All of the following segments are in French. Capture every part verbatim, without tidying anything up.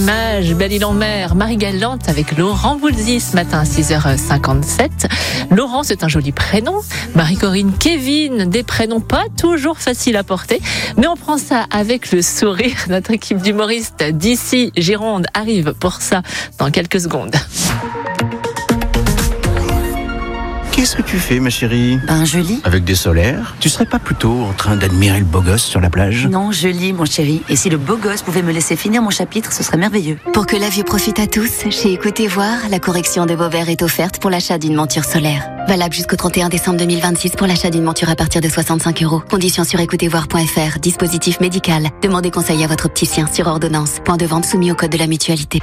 Mage, Belle-Île-en-Mer, Marie-Galante avec Laurent Voulzy ce matin à six heures cinquante-sept. Laurent, c'est un joli prénom. Marie-Corinne, Kevin, des prénoms pas toujours faciles à porter, mais on prend ça avec le sourire. Notre équipe d'humoristes d'ici Gironde arrive pour ça dans quelques secondes. Qu'est-ce que tu fais, ma chérie ? Ben, je lis. Avec des solaires ? Tu serais pas plutôt en train d'admirer le beau gosse sur la plage ? Non, je lis, mon chéri. Et si le beau gosse pouvait me laisser finir mon chapitre, ce serait merveilleux. Pour que la vue profite à tous, chez Écoutez Voir, la correction de vos verres est offerte pour l'achat d'une monture solaire. Valable jusqu'au trente et un décembre deux mille vingt-six pour l'achat d'une monture à partir de soixante-cinq euros. Conditions sur écoutez voir point f r. Dispositif médical. Demandez conseil à votre opticien sur ordonnance. Point de vente soumis au code de la mutualité.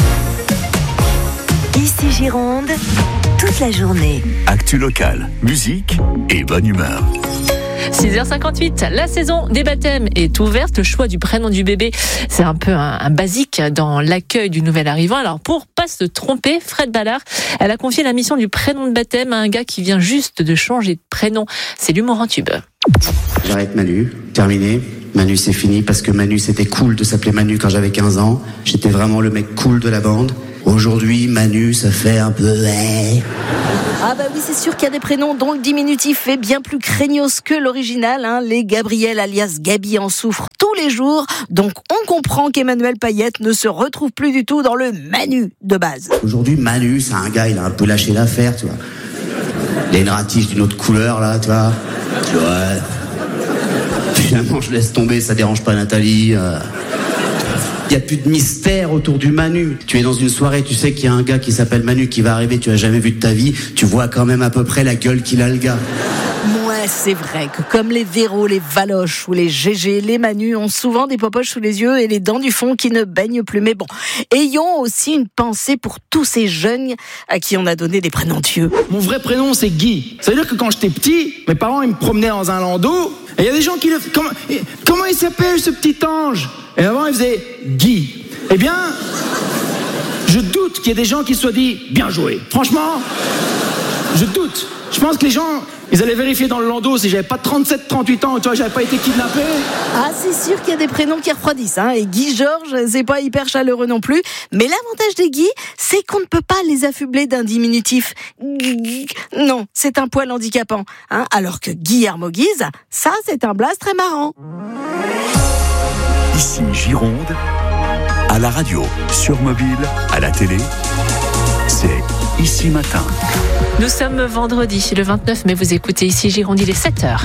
Ici Gironde, toute la journée. Actu locale, musique et bonne humeur. six heures cinquante-huit, la saison des baptêmes est ouverte. Le choix du prénom du bébé, c'est un peu un, un basique dans l'accueil du nouvel arrivant. Alors pour pas se tromper, Fred Ballard, elle a confié la mission du prénom de baptême à un gars qui vient juste de changer de prénom. C'est l'humour en tube. J'arrête Manu, terminé. Manu c'est fini parce que Manu c'était cool de s'appeler Manu quand j'avais quinze ans. J'étais vraiment le mec cool de la bande. Aujourd'hui, Manu, ça fait un peu... Ah bah oui, c'est sûr qu'il y a des prénoms dont le diminutif est bien plus craignos que l'original. Hein. Les Gabriel alias Gabi en souffrent tous les jours. Donc on comprend qu'Emmanuel Payette ne se retrouve plus du tout dans le Manu de base. Aujourd'hui, Manu, c'est un gars, il a un peu lâché l'affaire, tu vois. Il a une ratisse d'une autre couleur, là, tu vois. Tu vois. Finalement, je laisse tomber, ça dérange pas Nathalie. Euh... Il n'y a plus de mystère autour du Manu. Tu es dans une soirée, tu sais qu'il y a un gars qui s'appelle Manu qui va arriver, tu l'as jamais vu de ta vie, tu vois quand même à peu près la gueule qu'il a le gars. Ouais, c'est vrai que comme les Véro, les Valoche ou les G G, les Manu ont souvent des popoches sous les yeux et les dents du fond qui ne baignent plus. Mais bon, ayons aussi une pensée pour tous ces jeunes à qui on a donné des prénoms dieux. Mon vrai prénom, c'est Guy. Ça veut dire que quand j'étais petit, mes parents ils me promenaient dans un landau et il y a des gens qui le... Comment, comment il s'appelle ce petit ange ? Et avant, il faisait Guy. Eh bien, je doute qu'il y ait des gens qui se soient dit bien joué. Franchement, je doute. Je pense que les gens, ils allaient vérifier dans le landau si j'avais pas trente-sept trente-huit ans, tu vois, j'avais pas été kidnappé. Ah, c'est sûr qu'il y a des prénoms qui refroidissent, hein. Et Guy Georges, c'est pas hyper chaleureux non plus. Mais l'avantage des Guy, c'est qu'on ne peut pas les affubler d'un diminutif. Non, c'est un poil handicapant, hein. Alors que Guillermo Guise, ça, c'est un blaze très marrant. Ici Gironde, à la radio, sur mobile, à la télé, c'est Ici Matin. Nous sommes vendredi, le vingt-neuf mai, vous écoutez Ici Gironde, il est sept heures.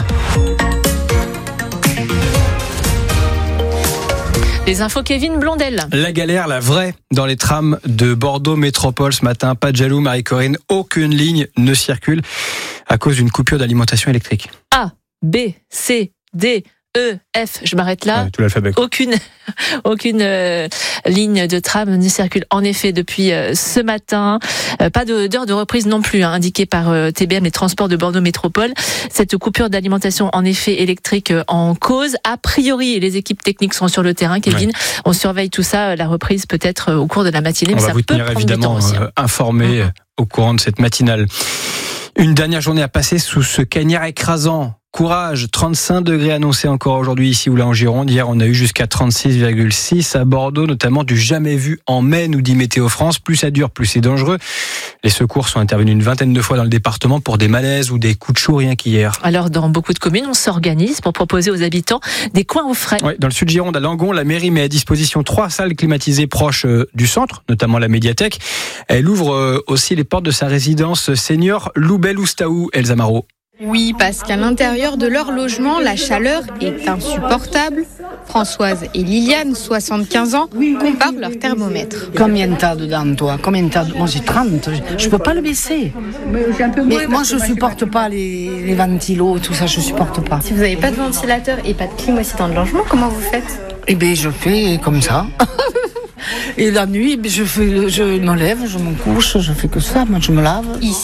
Les infos Kevin Blondel. La galère, la vraie, dans les trams de Bordeaux Métropole ce matin. Pas de jaloux, Marie-Corinne. Aucune ligne ne circule à cause d'une coupure d'alimentation électrique. A, B, C, D, E, F, je m'arrête là. Ouais, tout l'alphabet. Aucune, aucune euh, ligne de tram ne circule en effet depuis euh, ce matin. Euh, pas de, d'heure de reprise non plus, hein, indiquée par euh, T B M, les transports de Bordeaux Métropole. Cette coupure d'alimentation en effet électrique euh, en cause. A priori, les équipes techniques sont sur le terrain, Kevin. Ouais. On surveille tout ça. La reprise peut-être euh, au cours de la matinée, On mais va ça vous peut tenir prendre évidemment du temps aussi. Euh, informé mmh. au courant de cette matinale. Une dernière journée à passer sous ce cagnard écrasant. Courage, trente-cinq degrés annoncés encore aujourd'hui ici ou là en Gironde. Hier, on a eu jusqu'à trente-six virgule six à Bordeaux, notamment du jamais vu en mai, nous dit Météo France. Plus ça dure, plus c'est dangereux. Les secours sont intervenus une vingtaine de fois dans le département pour des malaises ou des coups de chaud, rien qu'hier. Alors, dans beaucoup de communes, on s'organise pour proposer aux habitants des coins au frais. Oui, dans le sud Gironde, à Langon, la mairie met à disposition trois salles climatisées proches du centre, notamment la médiathèque. Elle ouvre aussi les portes de sa résidence senior Loubel-Oustaou, Elsa Marot. Oui, parce qu'à l'intérieur de leur logement, la chaleur est insupportable. Françoise et Liliane, soixante-quinze ans, comparent leur thermomètre. Combien t'as dedans, toi? Combien t'as? Moi, j'ai trente. Je peux pas le baisser. Mais moi, je supporte pas les, les ventilos, tout ça, je supporte pas. Si vous n'avez pas de ventilateur et pas de clim aussi dans le logement, comment vous faites? Eh bien, je fais comme ça. Et la nuit, je, fais, je me lève, je me couche, je fais que ça, moi je me lave. Ici,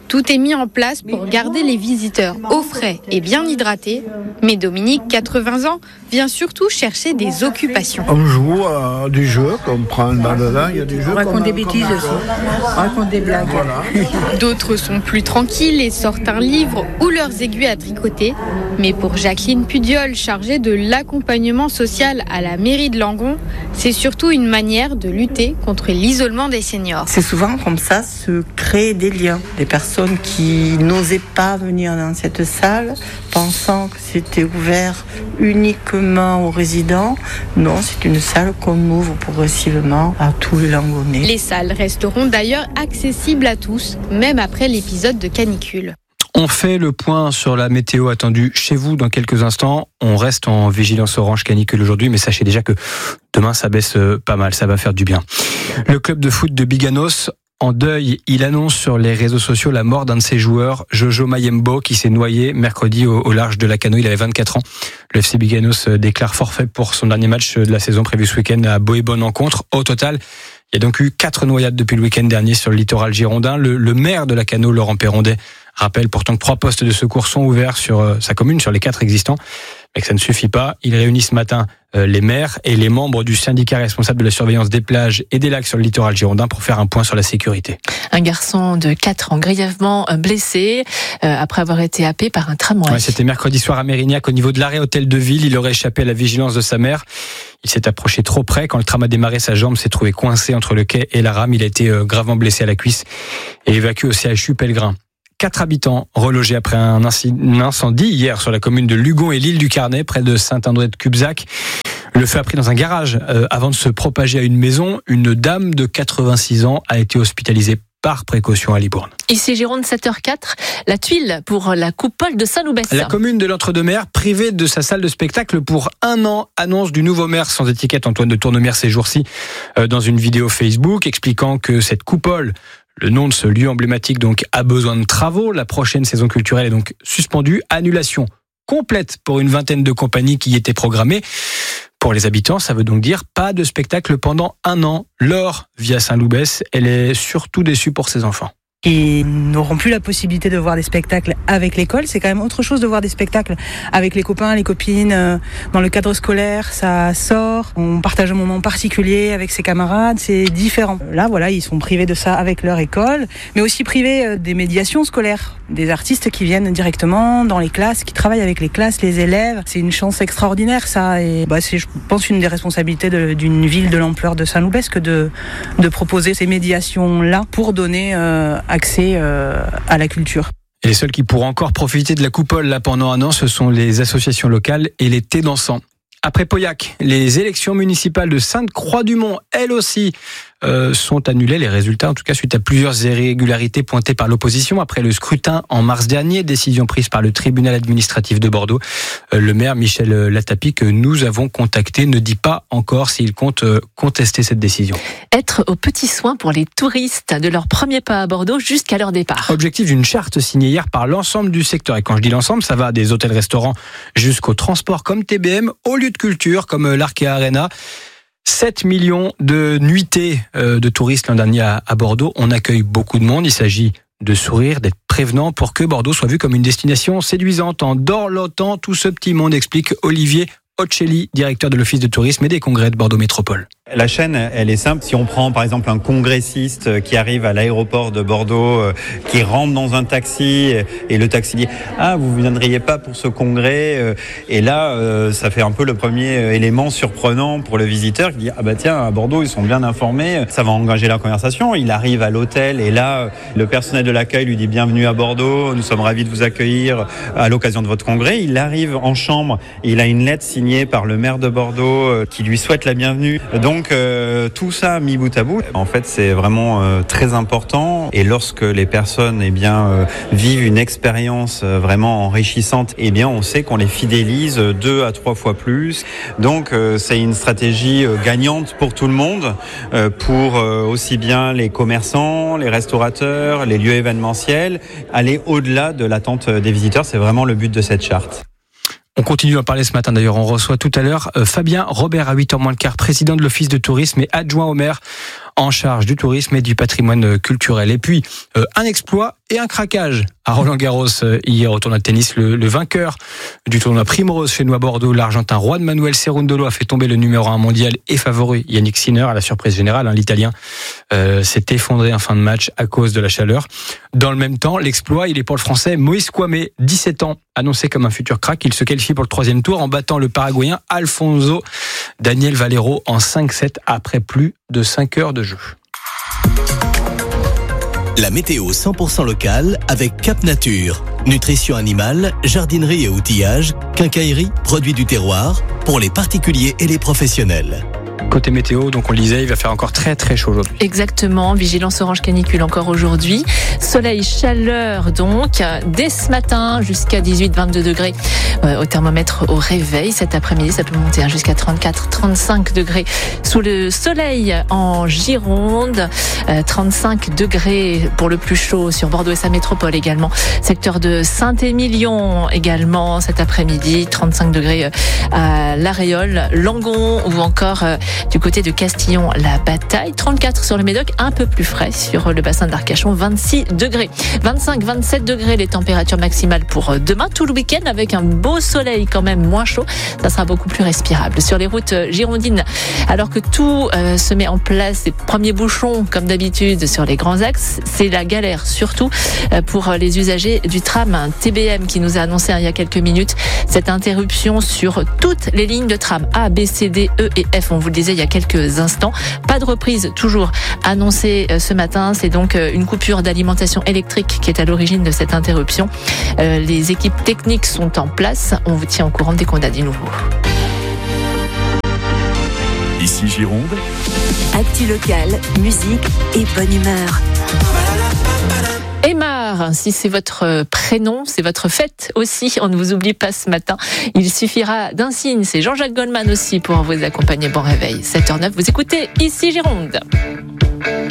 Tout est mis en place pour garder les visiteurs au frais et bien hydratés. Mais Dominique, quatre-vingts ans, vient surtout chercher des occupations. On joue à des jeux, comme prendre là, il y a des jeux. On raconte des bêtises aussi. On raconte des blagues. Voilà. D'autres sont plus tranquilles et sortent un livre ou leurs aiguilles à tricoter. Mais pour Jacqueline Pudiol, chargée de l'accompagnement social à la mairie de Langon, c'est surtout une manière de lutter contre l'isolement des seniors. C'est souvent comme ça se créent des liens. Des personnes qui n'osaient pas venir dans cette salle, pensant que c'était ouvert uniquement aux résidents. Non, c'est une salle qu'on ouvre progressivement à tous les Langonnais. Les salles resteront d'ailleurs accessibles à tous, même après l'épisode de canicule. On fait le point sur la météo attendue chez vous dans quelques instants. On reste en vigilance orange canicule aujourd'hui, mais sachez déjà que demain ça baisse pas mal, ça va faire du bien. Le club de foot de Biganos, en deuil, il annonce sur les réseaux sociaux la mort d'un de ses joueurs, Jojo Mayembo, qui s'est noyé mercredi au, au large de la Cano. Il avait vingt-quatre ans. Le F C Biganos déclare forfait pour son dernier match de la saison prévu ce week-end à Boët-Bonne-en-Contres. Au total, il y a donc eu quatre noyades depuis le week-end dernier sur le littoral girondin. Le, le maire de la Cano, Laurent Perrondet, rappelle pourtant que trois postes de secours sont ouverts sur euh, sa commune, sur les quatre existants, mais que ça ne suffit pas. Il réunit ce matin euh, les maires et les membres du syndicat responsable de la surveillance des plages et des lacs sur le littoral girondin pour faire un point sur la sécurité. Un garçon de quatre ans grièvement blessé euh, après avoir été happé par un tramway. Ouais, c'était mercredi soir à Mérignac, au niveau de l'arrêt hôtel de ville. Il aurait échappé à la vigilance de sa mère. Il s'est approché trop près. Quand le tram a démarré, sa jambe s'est trouvée coincée entre le quai et la rame. Il a été euh, gravement blessé à la cuisse et évacué au C H U Pellegrin. Quatre habitants relogés après un incendie hier sur la commune de Lugon et l'île du Carnet, près de Saint-André de Cubzac. Le feu a pris dans un garage euh, avant de se propager à une maison. Une dame de quatre-vingt-six ans a été hospitalisée par précaution à Libourne. Ici Gironde, sept heures quatre, la tuile pour la coupole de Saint-Loubès. La commune de l'Entre-deux-Mers, privée de sa salle de spectacle pour un an, annonce du nouveau maire sans étiquette, Antoine de Tournemire, ces jours-ci, euh, dans une vidéo Facebook, expliquant que cette coupole, le nom de ce lieu emblématique, donc, a besoin de travaux. La prochaine saison culturelle est donc suspendue. Annulation complète pour une vingtaine de compagnies qui y étaient programmées. Pour les habitants, ça veut donc dire pas de spectacle pendant un an. Laure, via Saint-Loubès, elle est surtout déçue pour ses enfants. Ils n'auront plus la possibilité de voir des spectacles avec l'école. C'est quand même autre chose de voir des spectacles avec les copains, les copines, euh, dans le cadre scolaire, ça sort. On partage un moment particulier avec ses camarades, c'est différent. Là, voilà, ils sont privés de ça avec leur école, mais aussi privés des médiations scolaires, des artistes qui viennent directement dans les classes, qui travaillent avec les classes, les élèves. C'est une chance extraordinaire, ça. Et bah, c'est, je pense, une des responsabilités de, d'une ville de l'ampleur de Saint-Loubès que de, de proposer ces médiations-là pour donner euh, accès euh, à la culture. Et les seuls qui pourront encore profiter de la coupole là pendant un an, ce sont les associations locales et les thés dansants. Après Pauillac, les élections municipales de Sainte-Croix-du-Mont, elles aussi, euh, sont annulées. Les résultats, en tout cas, suite à plusieurs irrégularités pointées par l'opposition après le scrutin en mars dernier, décision prise par le tribunal administratif de Bordeaux. Euh, le maire Michel Latapi, que nous avons contacté, ne dit pas encore s'il compte euh, contester cette décision. Être aux petits soins pour les touristes de leur premier pas à Bordeaux jusqu'à leur départ. Objectif d'une charte signée hier par l'ensemble du secteur. Et quand je dis l'ensemble, ça va des hôtels-restaurants jusqu'au transport comme T B M, aux lieux de culture comme l'Arkea Arena. sept millions de nuitées de touristes l'an dernier à Bordeaux. On accueille beaucoup de monde. Il s'agit de sourire, d'être prévenant pour que Bordeaux soit vu comme une destination séduisante. En dorlotant tout ce petit monde, explique Olivier Ocelli, directeur de l'Office de tourisme et des congrès de Bordeaux Métropole. La chaîne, elle est simple. Si on prend par exemple un congressiste qui arrive à l'aéroport de Bordeaux, qui rentre dans un taxi et le taxi dit « Ah, vous ne viendriez pas pour ce congrès ?» Et là, ça fait un peu le premier élément surprenant pour le visiteur qui dit « Ah bah tiens, à Bordeaux, ils sont bien informés. » Ça va engager la conversation. Il arrive à l'hôtel et là, le personnel de l'accueil lui dit « Bienvenue à Bordeaux, nous sommes ravis de vous accueillir à l'occasion de votre congrès. » Il arrive en chambre et il a une lettre signée par le maire de Bordeaux qui lui souhaite la bienvenue. Donc, Donc euh, tout ça mis bout à bout, en fait c'est vraiment euh, très important. Et lorsque les personnes eh bien euh, vivent une expérience euh, vraiment enrichissante, eh bien on sait qu'on les fidélise deux à trois fois plus. Donc euh, c'est une stratégie euh, gagnante pour tout le monde, euh, pour euh, aussi bien les commerçants, les restaurateurs, les lieux événementiels. Aller au-delà de l'attente des visiteurs, c'est vraiment le but de cette charte. On continue à parler ce matin d'ailleurs, on reçoit tout à l'heure euh, Fabien Robert à huit heures moins le quart, président de l'Office de tourisme et adjoint au maire en charge du tourisme et du patrimoine culturel. Et puis, euh, un exploit et un craquage à Roland-Garros hier au tournoi de tennis. Le, le vainqueur du tournoi Primrose chez nous à Bordeaux, l'Argentin Juan Manuel Cerundolo, a fait tomber le numéro un mondial et favori Yannick Sinner. À la surprise générale, hein, l'Italien euh, s'est effondré en fin de match à cause de la chaleur. Dans le même temps, l'exploit, il est pour le Français Moïse Kouamé, dix-sept ans, annoncé comme un futur crack. Il se qualifie pour le troisième tour en battant le Paraguayen Alfonso Daniel Valero en cinq sept après plus de cinq heures de jeu. La météo cent pour cent locale avec Cap Nature. Nutrition animale, jardinerie et outillage, quincaillerie, produits du terroir, pour les particuliers et les professionnels. Côté météo, donc on le disait, il va faire encore très très chaud aujourd'hui. Exactement, vigilance orange canicule encore aujourd'hui. Soleil, chaleur donc, dès ce matin jusqu'à dix-huit à vingt-deux degrés euh, au thermomètre au réveil. Cet après-midi, ça peut monter hein, jusqu'à trente-quatre à trente-cinq degrés sous le soleil en Gironde. Euh, trente-cinq degrés pour le plus chaud sur Bordeaux et sa métropole également. Secteur de Saint-Émilion également cet après-midi. trente-cinq degrés à La Réole, Langon ou encore euh, du côté de Castillon, la Bataille. trente-quatre sur le Médoc, un peu plus frais sur le bassin d'Arcachon, vingt-six degrés. vingt-cinq à vingt-sept degrés les températures maximales pour demain, tout le week-end avec un beau soleil quand même moins chaud. Ça sera beaucoup plus respirable. Sur les routes girondines, alors que tout euh, se met en place, les premiers bouchons comme d'habitude sur les grands axes, c'est la galère surtout euh, pour les usagers du tram T B M qui nous a annoncé hein, il y a quelques minutes cette interruption sur toutes les lignes de tram A, B, C, D, E et F. On vous le disait il y a quelques instants. Pas de reprise toujours annoncée ce matin. C'est donc une coupure d'alimentation électrique qui est à l'origine de cette interruption. Euh, les équipes techniques sont en place. On vous tient au courant dès qu'on a des nouveaux. Ici Gironde. Actu locale, musique et bonne humeur. Aymar, si c'est votre prénom, c'est votre fête aussi, on ne vous oublie pas ce matin. Il suffira d'un signe, c'est Jean-Jacques Goldman aussi pour vous accompagner. Bon réveil, sept heures zéro neuf, vous écoutez Ici Gironde.